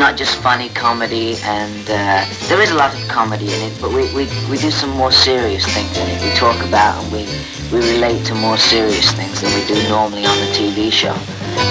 not just funny comedy, and there is a lot of comedy in it, but we do some more serious things in it. We talk about and we relate to more serious things than we do normally on the TV show.